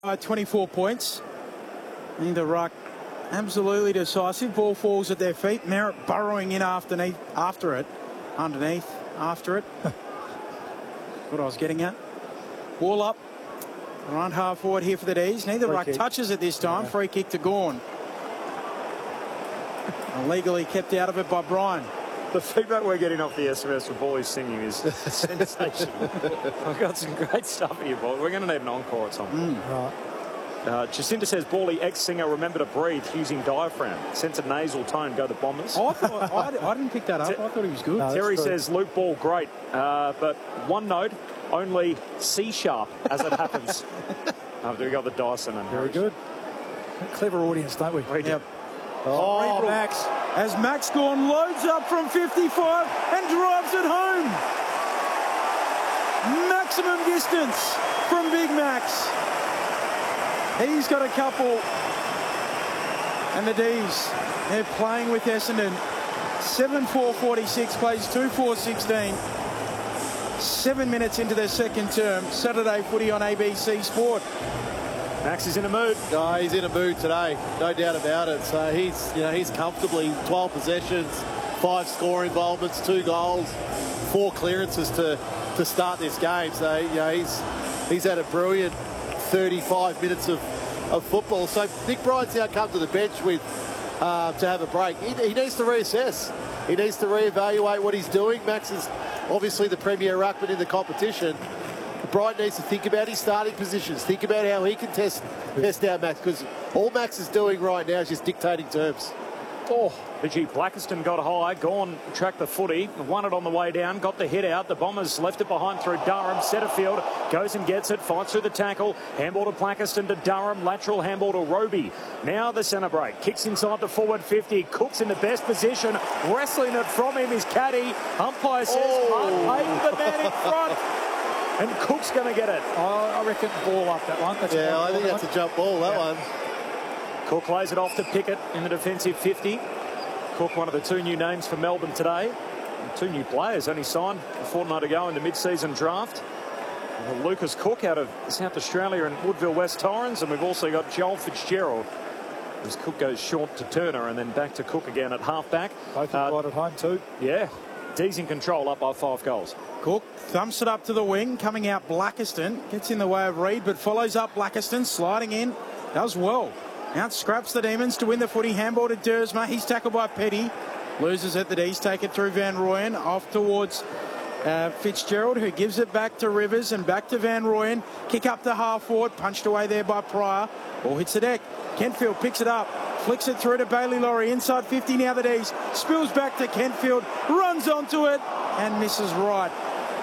24 points. I think the ruck absolutely decisive. Ball falls at their feet. Merritt burrowing in after it. What I was getting at. Ball up. Around half forward here for the D's. Neither ruck touches it this time. Free kick to Gawn. Illegally kept out of it by Bryan. The feedback we're getting off the SMS from Paulie singing is sensational. I've got some great stuff here, boy. We're going to need an encore at some point. Right. Jacinta says, Bawley, ex-singer, remember to breathe using diaphragm. Sense a nasal tone, go the Bombers. I didn't pick that up. I thought he was good. No, Terry says, Luke Ball, great. But one note, only C-sharp as it happens. We got the Dyson. And very good. Clever audience, don't we? We do. Yep. Oh, Max. As Max Gawn loads up from 55 and drives it home. Maximum distance from Big Max. He's got a couple. And the D's, they're playing with Essendon. 7-4-46, plays 2-4-16. 7 minutes into their second term. Saturday footy on ABC Sport. Max is in a mood. No, he's in a mood today, no doubt about it. So he's comfortably 12 possessions, 5 score involvements, 2 goals, 4 clearances to start this game. So he's had a brilliant 35 minutes of football. So Nick Bryant's now come to the bench with to have a break. He needs to reassess. He needs to reevaluate what he's doing. Max is obviously the premier ruckman in the competition. Bryant needs to think about his starting positions, think about how he can test out Max, because all Max is doing right now is just dictating terms. Oh, G. Blackiston got high, Gawn tracked the footy, won it on the way down, got the hit out. The Bombers left it behind through Durham. Setterfield goes and gets it, fights through the tackle. Handball to Blackiston to Durham, lateral handball to Roby. Now the centre break, kicks inside the forward 50. Cook's in the best position, wrestling it from him is Caddy. Umpire says, Mark Hayden, the man in front. And Cook's going to get it. I reckon ball up that one. I think that's a jump ball, that one. Cook lays it off to Pickett in the defensive 50. Cook, one of the 2 new names for Melbourne today. 2 new players, only signed a fortnight ago in the mid-season draft. Lucas Cook out of South Australia and Woodville West Torrens. And we've also got Joel Fitzgerald, as Cook goes short to Turner and then back to Cook again at halfback. Both right at home too. Yeah. D's in control, up by 5 goals. Cook thumps it up to the wing, coming out Blackiston. Gets in the way of Reid, but follows up Blackiston, sliding in. Does well. Out scraps the Demons to win the footy. Handball to Dersma. He's tackled by Petty. Loses it. The D's take it through Van Rooyen. Off towards Fitzgerald, who gives it back to Rivers and back to Van Rooyen. Kick up to half forward. Punched away there by Pryor. Ball hits the deck. Kentfield picks it up. Flicks it through to Bailey Laurie. Inside 50 now the D's. Spills back to Kentfield. Runs onto it and misses right.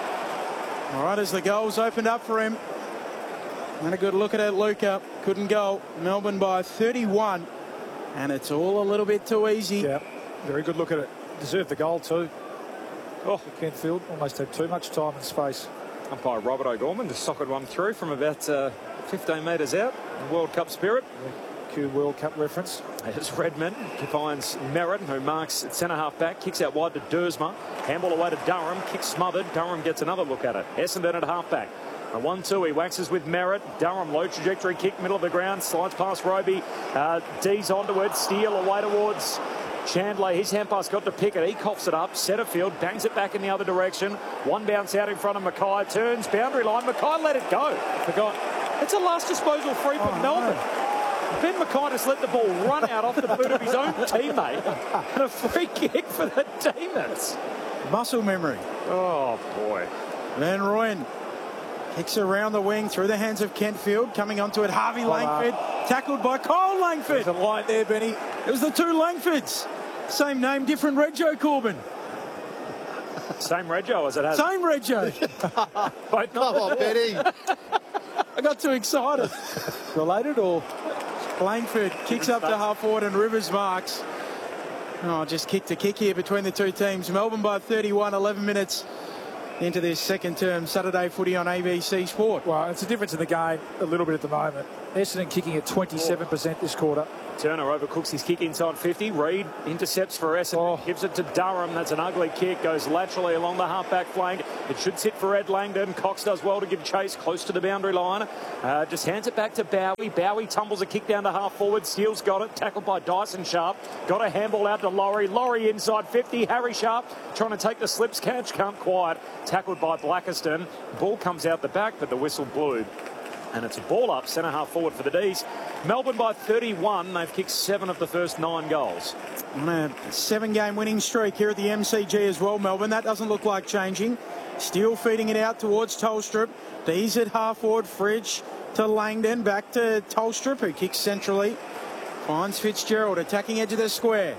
All right, as the goals opened up for him. And a good look at it, Luca. Couldn't go. Melbourne by 31. And it's all a little bit too easy. Yeah, very good look at it. Deserved the goal too. Oh, Kentfield almost had too much time and space. Umpire Robert O'Gorman just socked one through from about 15 metres out. World Cup spirit. Cue World Cup reference. As Redmond finds Merritt, who marks at centre half back, kicks out wide to Dersma. Handball away to Durham, kick smothered. Durham gets another look at it. Essendon at half back. A 1-2, he waxes with Merritt. Durham, low trajectory kick, middle of the ground, slides past Roby. D's onto it, Steele away towards Chandler. His hand pass got to Pickett. He coughs it up. Setterfield bangs it back in the other direction. One bounce out in front of Mackay. Turns, boundary line. Mackay let it go. Forgot. It's a last disposal free for Melbourne. No. Ben Mackay just let the ball run out off the boot of his own teammate. And a free kick for the Demons. Muscle memory. Oh, boy. Van Rooyen kicks around the wing through the hands of Kentfield. Coming onto it, Harvey Langford. Tackled by Kyle Langford. There's a light there, Benny. It was the 2 Langfords. Same name, different Rego, Corbin. Same Rego as it has. Same Rego. Come on, Benny. I got too excited. Related or? Langford kicks up to half forward and Rivers marks. Oh, just kick to kick here between the 2 teams. Melbourne by 31, 11 minutes into this second term Saturday footy on ABC Sport. Well, it's a difference in the game a little bit at the moment. Essendon kicking at 27% this quarter. Turner overcooks his kick inside 50. Reid intercepts for Essendon. Gives it to Durham. That's an ugly kick. Goes laterally along the half-back flank. It should sit for Ed Langdon. Cox does well to give chase close to the boundary line. Just hands it back to Bowie. Bowie tumbles a kick down to half-forward. Steele's got it. Tackled by Dyson Sharp. Got a handball out to Laurie. Laurie inside 50. Harry Sharp trying to take the slips catch. Can't quite. Tackled by Blackiston. Ball comes out the back, but the whistle blew. And it's a ball up, centre half forward for the D's. Melbourne by 31. They've kicked 7 of the first 9 goals. On a 7-game winning streak here at the MCG as well, Melbourne. That doesn't look like changing. Steele feeding it out towards Tolstrup. D's at half forward. Fridge to Langdon. Back to Tolstrup, who kicks centrally. Finds Fitzgerald attacking edge of the square.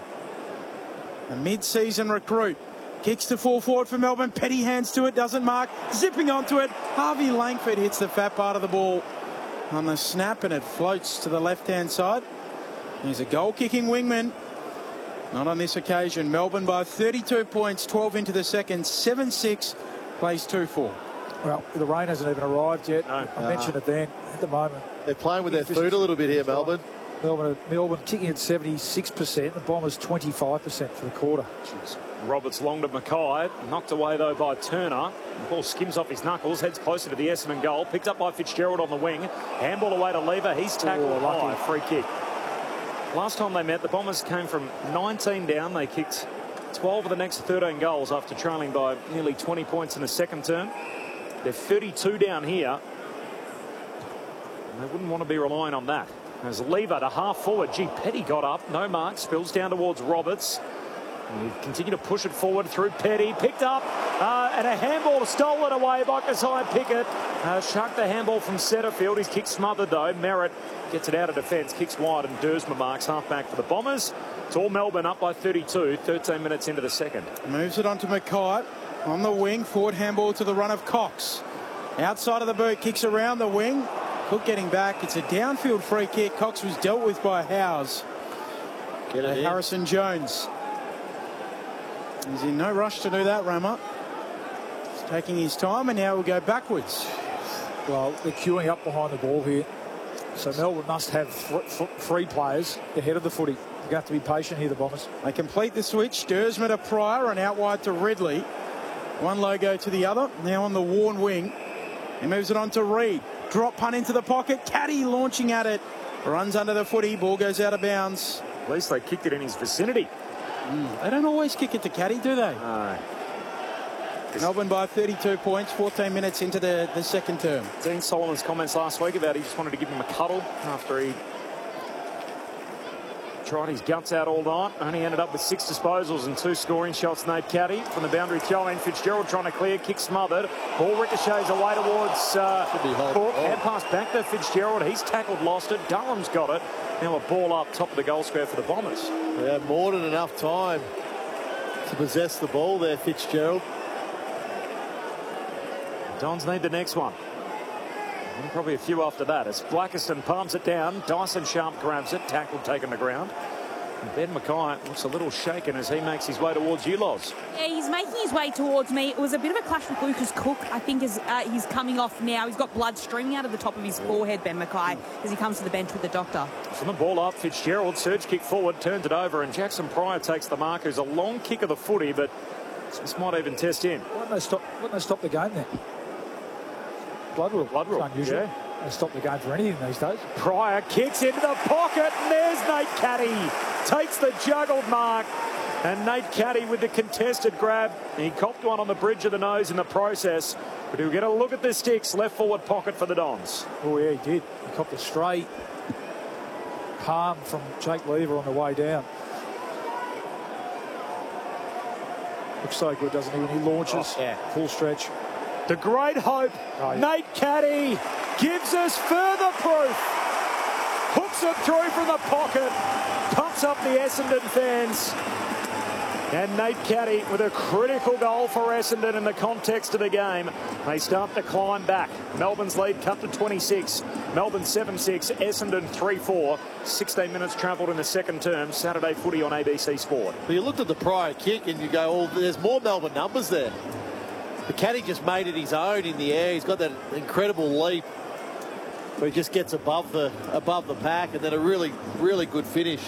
A mid-season recruit. Kicks to full forward for Melbourne. Petty hands to it, doesn't mark. Zipping onto it. Harvey Langford hits the fat part of the ball on the snap, and it floats to the left-hand side. He's a goal-kicking wingman. Not on this occasion. Melbourne by 32 points, 12 into the second, 7-6, plays 2-4. Well, the rain hasn't even arrived yet. No. I mentioned it then. At the moment, they're playing with their food a little bit here, Melbourne. Melbourne kicking at 76%. The Bombers 25% for the quarter. Jeez. Roberts long to Mackay, knocked away though by Turner. The ball skims off his knuckles, heads closer to the Essendon goal, picked up by Fitzgerald on the wing, handball away to Lever, he's tackled high, free kick. Last time they met, the Bombers came from 19 down, they kicked 12 of the next 13 goals after trailing by nearly 20 points in the second term. They're 32 down here, and they wouldn't want to be relying on that. As Lever to half forward, Petty got up, no mark, spills down towards Roberts. And we continue to push it forward through Petty. Picked up and a handball stolen away by Keziah Pickett. Shucked the handball from Setterfield. His kick smothered though. Merritt gets it out of defence. Kicks wide and Dersma marks half-back for the Bombers. It's all Melbourne up by 32. 13 minutes into the second. Moves it on to Mackay. On the wing. Forward handball to the run of Cox. Outside of the boot. Kicks around the wing. Cook getting back. It's a downfield free kick. Cox was dealt with by Howes. Harrison Jones. He's in no rush to do that, Rama. He's taking his time, and now we'll go backwards. Well, they're queuing up behind the ball here. So Melbourne must have 3 players ahead of the footy. They're going to have to be patient here, the Bombers. They complete the switch. Dersma to Pryor and out wide to Ridley. One logo to the other. Now on the worn wing. He moves it on to Reid. Drop punt into the pocket. Caddy launching at it. Runs under the footy. Ball goes out of bounds. At least they kicked it in his vicinity. They don't always kick it to Caddy, do they? No. Melbourne by 32 points, 14 minutes into the second term. Dean Solomon's comments last week about he just wanted to give him a cuddle after he tried his guts out all night. Only ended up with 6 disposals and 2 scoring shots. Nate Caddy from the boundary throw-in. Fitzgerald trying to clear, kick smothered. Ball ricochets away towards Cook. Hand pass back to Fitzgerald. He's tackled, lost it. Durham's got it. Now a ball up top of the goal square for the Bombers. They had more than enough time to possess the ball there, Fitzgerald. Dons need the next one. And probably a few after that. As Blackiston palms it down. Dyson Sharp grabs it. Tackled taken to ground. And Ben Mackay looks a little shaken as he makes his way towards you, Loz. Yeah, he's making his way towards me. It was a bit of a clash with Lucas Cook. I think as he's coming off now. He's got blood streaming out of the top of his forehead, Ben Mackay, as he comes to the bench with the doctor. From the ball up, Fitzgerald, surge kick forward, turns it over, and Jackson Pryor takes the mark. Who's a long kick of the footy, but this might even test in. Why don't they stop the game then? Blood rule. It's unusual. Yeah. They stop the game for anything these days. Pryor kicks into the pocket, and there's Nate Caddy. Takes the juggled mark. And Nate Caddy with the contested grab. He copped one on the bridge of the nose in the process. But he'll get a look at the sticks. Left forward pocket for the Dons. Oh, yeah, he did. He copped a straight palm from Jake Lever on the way down. Looks so good, doesn't he, when he launches? Oh, yeah. Full stretch. The great hope. Oh, yeah. Nate Caddy gives us further proof. Hooks it through from the pocket. Pumps up the Essendon fans. And Nate Caddy with a critical goal for Essendon in the context of the game. They start to climb back. Melbourne's lead cut to 26. Melbourne 7-6, Essendon 3-4. 16 minutes travelled in the second term. Saturday footy on ABC Sport. Well, you looked at the Pryor kick and you go, oh, there's more Melbourne numbers there. the caddy just made it his own in the air. He's got that incredible leap where he just gets above the pack, and then a really, really good finish.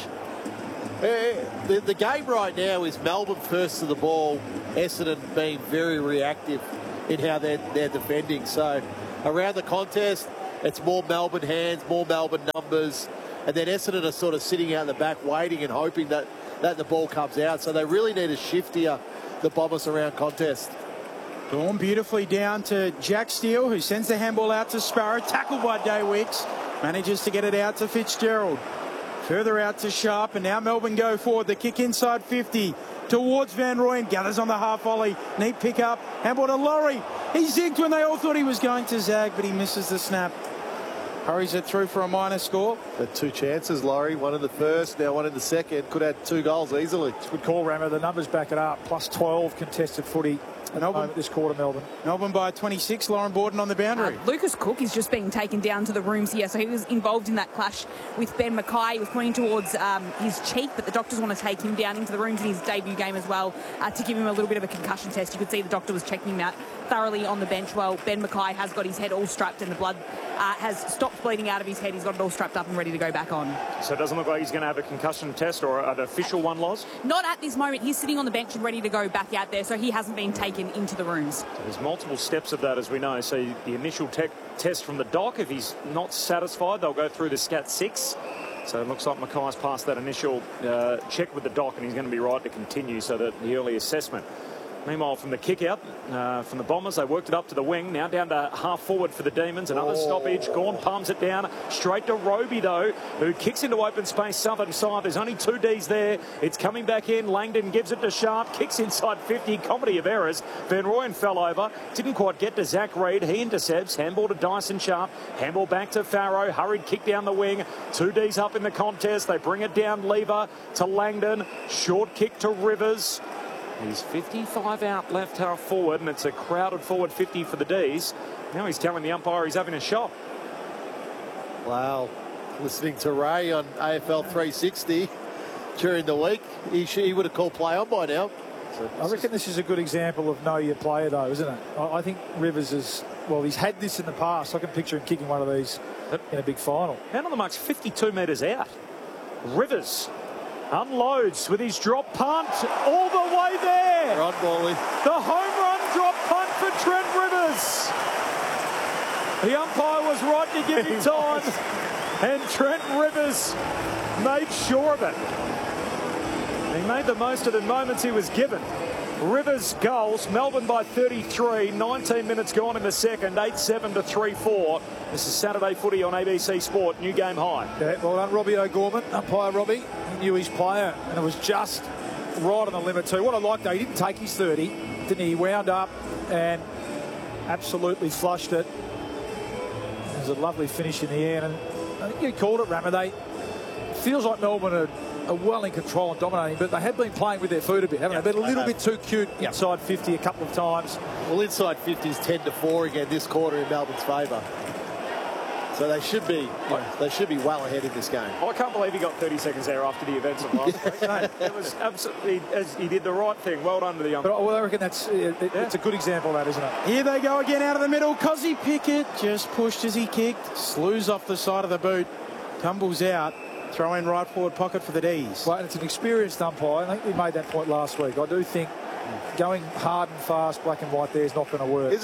The game right now is Melbourne first to the ball, Essendon being very reactive in how they're defending. So around the contest, it's more Melbourne hands, more Melbourne numbers, and then Essendon are sort of sitting out the back waiting and hoping that the ball comes out. So they really need to shift here, the Bombers, around contest. Drawn beautifully down to Jack Steele, who sends the handball out to Sparrow, tackled by Day Wicks, manages to get it out to Fitzgerald. Further out to Sharp, and now Melbourne go forward. The kick inside 50 towards Van Rooyen. Gathers on the half volley. Neat pick up. Handball to Laurie. He zigged when they all thought he was going to zag, but he misses the snap. Hurries it through for a minor score. Had 2 chances, Laurie. One in the first, now one in the second. Could add 2 goals easily. Good call, Rammer. The numbers back it up. Plus 12 contested footy at this quarter, Melbourne. Melbourne by 26. Lauren Borden on the boundary. Lucas Cook is just being taken down to the rooms here. So he was involved in that clash with Ben Mackay. He was pointing towards his cheek, but the doctors want to take him down into the rooms in his debut game as well to give him a little bit of a concussion test. You could see the doctor was checking him out thoroughly on the bench. Well, Ben Mackay has got his head all strapped and the blood has stopped bleeding out of his head. He's got it all strapped up and ready to go back on. So it doesn't look like he's going to have a concussion test or an official one, Loz? Not at this moment. He's sitting on the bench and ready to go back out there, so he hasn't been taken into the rooms. So there's multiple steps of that, as we know. So the initial test from the doc, if he's not satisfied, they'll go through the SCAT 6. So it looks like Mackay's passed that initial check with the doc, and he's going to be right to continue, so that the early assessment. Meanwhile, from the kick out from the Bombers, they worked it up to the wing. Now down to half forward for the Demons. Another stoppage. Gawn palms it down. Straight to Roby, though, who kicks into open space, southern side. There's only 2 Ds there. It's coming back in. Langdon gives it to Sharp. Kicks inside 50. Comedy of errors. Van Rooyen fell over. Didn't quite get to Zach Reid. He intercepts. Handball to Dyson Sharp. Handball back to Farrow. Hurried kick down the wing. 2 Ds up in the contest. They bring it down. Lever to Langdon. Short kick to Rivers. He's 55 out left half forward, and it's a crowded forward 50 for the Ds. Now he's telling the umpire he's having a shot. Wow. Listening to Ray on AFL 360 during the week, he would have called play on by now. So I reckon this is a good example of know your player, though, isn't it? I think Rivers is, well, he's had this in the past. I can picture him kicking one of these in a big final. And on the mark's 52 metres out. Rivers unloads with his drop punt all the way there. Run, Bally. The home run drop punt for Trent Rivers. The umpire was right to give him time, and Trent Rivers made sure of it. He made the most of the moments he was given. Rivers goals, Melbourne by 33, 19 minutes gone in the second, 8-7 to 3-4. This is Saturday footy on ABC Sport, new game high. Yeah, well done, Robbie O'Gorman, umpire Robbie. He knew his player, and it was just right on the limit too. What I liked, though, he didn't take his 30, didn't he? He wound up and absolutely flushed it. It was a lovely finish in the air, and I think you called it, Rammer. It feels like Melbourne are well in control and dominating, but they have been playing with their feet a bit, haven't they? Been a little bit too cute inside 50 a couple of times. Well, inside 50 is 10-4 again this quarter in Melbourne's favour. So they should be well ahead in this game. I can't believe he got 30 seconds there after the events of last week. No, it was absolutely, as he did the right thing. Well done to the umpire. But I reckon that's it's a good example of that, isn't it? Here they go again out of the middle. Cozzy Pickett just pushed as he kicked. Slews off the side of the boot. Tumbles out. Throw in right forward pocket for the Ds. Well, it's an experienced umpire. I think we made that point last week. I do think going hard and fast, black and white there is not going to work.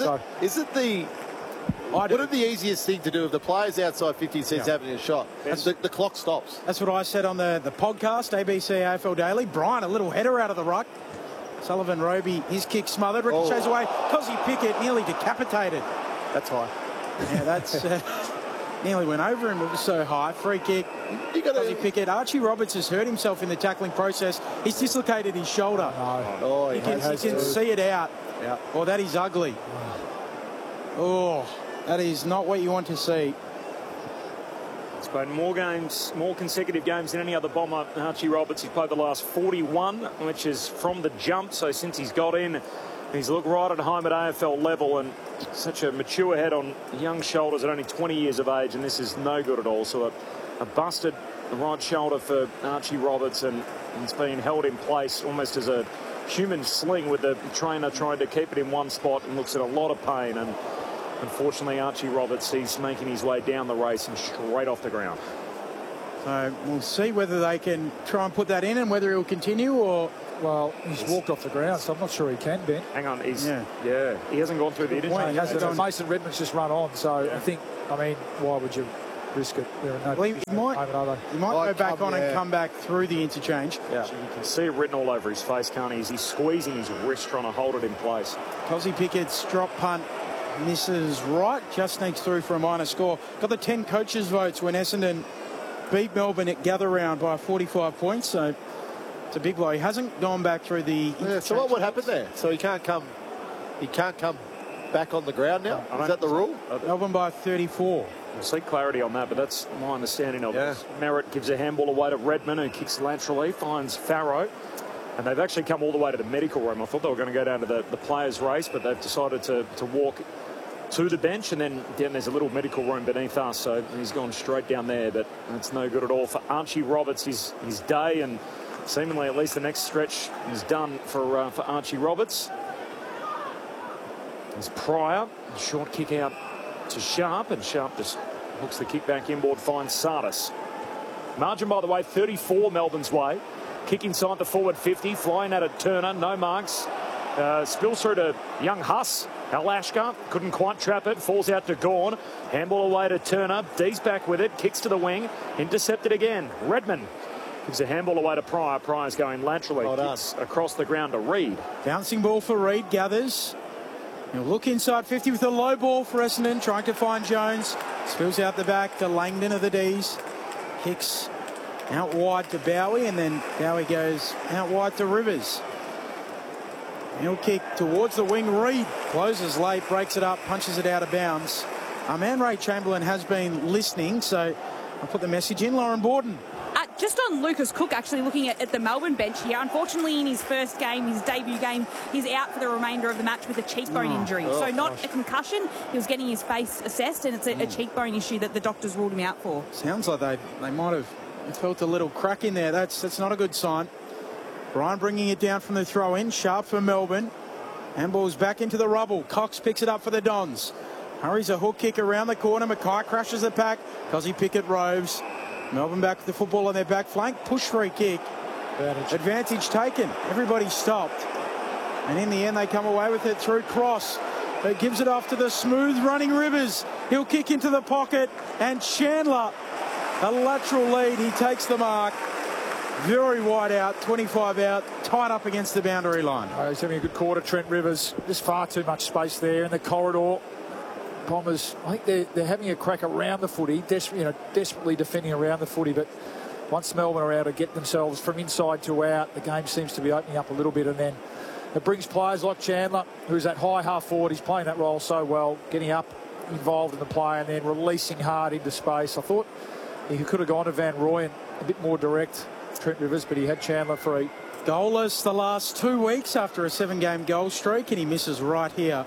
Wouldn't the easiest thing to do if the player's outside 50 says having a shot? The clock stops. That's what I said on the podcast, ABC AFL Daily. Brian, a little header out of the ruck. Sullivan Roby, his kick smothered. Ricochets away. Cozzy Pickett nearly decapitated. That's high. Yeah, that's... nearly went over him. It was so high. Free kick. Cozzy Pickett. Archie Roberts has hurt himself in the tackling process. He's dislocated his shoulder. Oh, you can see it out. Yeah. Oh, that is ugly. Oh, that is not what you want to see. He's played more games, more consecutive games than any other Bomber, Archie Roberts. He's played the last 41, which is from the jump. So since he's got in, he's looked right at home at AFL level, and such a mature head on young shoulders at only 20 years of age, and this is no good at all. So a busted right shoulder for Archie Roberts, and it's been held in place almost as a human sling with the trainer trying to keep it in one spot and looks at a lot of pain. And unfortunately, Archie Roberts, he's making his way down the race and straight off the ground. So we'll see whether they can try and put that in and whether he'll continue or... Well, he's walked off the ground, so I'm not sure he can, Ben. Hang on, he hasn't gone through the interchange. He hasn't. Mason Redman's just run on, so I think, why would you risk it? There are no well, he might go back on and come back through the interchange. Yeah. So you can see it written all over his face, can't he? He's squeezing his wrist, trying to hold it in place. Cosy Pickett's drop punt misses right, just sneaks through for a minor score. Got the 10 coaches' votes when Essendon beat Melbourne at Gather Round by 45 points, so it's a big blow. He hasn't gone back through the... Yeah, so what would happen there? So he can't come back on the ground now? Is that the rule? Melbourne by 34. We'll see clarity on that, but that's my understanding of it. Merritt gives a handball away to Redman, who kicks laterally, finds Farrow. And they've actually come all the way to the medical room. I thought they were going to go down to the players' race, but they've decided to walk to the bench, and then there's a little medical room beneath us, so he's gone straight down there, but that's no good at all for Archie Roberts. His day, and seemingly at least the next stretch is done for Archie Roberts. There's Pryor, short kick out to Sharp, and Sharp just hooks the kick back inboard, finds Sardis. Margin, by the way, 34 Melbourne's way. Kick inside the forward 50, flying at it, Turner, no marks. Spills through to young Huss. Alashka couldn't quite trap it, falls out to Gawn. Handball away to Turner, D's back with it, kicks to the wing, intercepted again. Redman gives a handball away to Pryor. Pryor's going laterally, kicks across the ground to Reid. Bouncing ball for Reid, gathers. He'll look inside 50 with a low ball for Essendon, trying to find Jones. Spills out the back to Langdon of the D's. Kicks out wide to Bowie, and then Bowie goes out wide to Rivers. He'll kick towards the wing. Reid closes late, breaks it up, punches it out of bounds. Our man Ray Chamberlain has been listening, so I'll put the message in. Lauren Borden. Just on Lucas Cook, actually looking at the Melbourne bench here. Unfortunately, in his first game, his debut game, he's out for the remainder of the match with a cheekbone injury. So not a concussion. He was getting his face assessed, and it's a cheekbone issue that the doctors ruled him out for. Sounds like they might have felt a little crack in there. That's not a good sign. Bryan bringing it down from the throw-in. Sharp for Melbourne. Handball's back into the rubble. Cox picks it up for the Dons. Hurries a hook kick around the corner. Mackay crushes the pack. Cosy Pickett roves. Melbourne back with the football on their back flank. Push free kick. Advantage taken. Everybody stopped. And in the end, they come away with it through Cross. It gives it off to the smooth running Rivers. He'll kick into the pocket. And Chandler, a lateral lead. He takes the mark. Very wide out, 25 out, tied up against the boundary line. He's having a good quarter, Trent Rivers. There's far too much space there in the corridor. Bombers, I think they're having a crack around the footy, desperately defending around the footy, but once Melbourne are able to get themselves from inside to out, the game seems to be opening up a little bit, and then it brings players like Chandler, who's that high half forward. He's playing that role so well, getting up, involved in the play, and then releasing hard into space. I thought he could have gone to Van Rooyen a bit more direct, Trent Rivers, but he had Chandler free. Goalless the last 2 weeks after a 7-game goal streak, and he misses right here.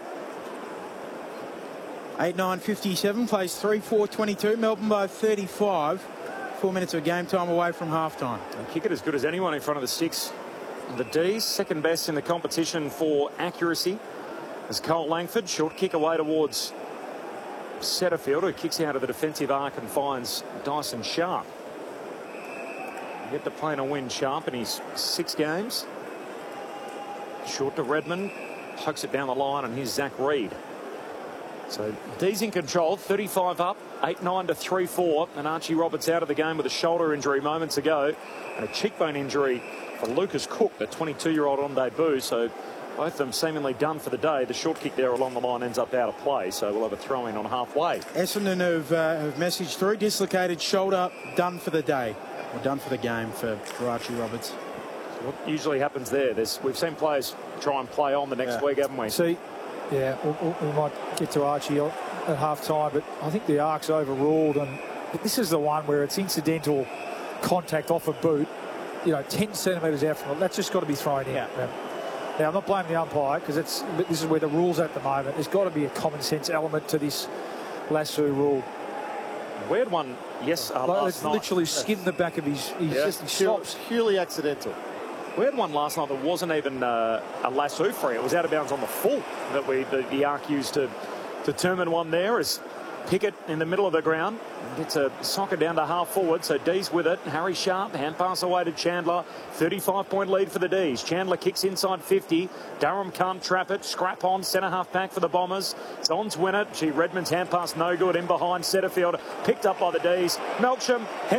8-9-57, plays 3-4-22. Melbourne by 35. 4 minutes of game time away from halftime. And kick it as good as anyone in front of the sticks. The D's, second best in the competition for accuracy. As Cole Langford, short kick away towards Setterfield, who kicks out of the defensive arc and finds Dyson Sharp. Yet to play and a win, Sharp in his 6 games. Short to Redman, pokes it down the line, and here's Zach Reid. So D's in control, 35 up, 8-9 to 3-4, and Archie Roberts out of the game with a shoulder injury moments ago, and a cheekbone injury for Lucas Cook, the 22-year-old on debut. So both of them seemingly done for the day. The short kick there along the line ends up out of play, so we'll have a throw-in on halfway. Essendon have messaged through, dislocated shoulder, done for the day. Or done for the game for Archie Roberts. So what usually happens there? We've seen players try and play on the next week, haven't we? See, yeah, we might get to Archie at half-time, but I think the arc's overruled, and this is the one where it's incidental contact off a boot, 10 centimetres out from it. That's just got to be thrown in. Yeah. Now, I'm not blaming the umpire, because this is where the rule's at the moment. There's got to be a common-sense element to this lasso rule. We had one, last it's night. literally skinned the back of his just stops. Purely accidental. We had one last night that wasn't even a lasso free. It was out of bounds on the full that the arc used to determine one there. As Pickett in the middle of the ground gets a soccer down to half forward, so D's with it. Harry Sharp, hand pass away to Chandler. 35-point lead for the D's. Chandler kicks inside 50. Durham can't trap it. Scrap on, centre half back for the Bombers. Dons win it. Redmond's hand pass no good. In behind Setterfield, picked up by the D's. Melksham.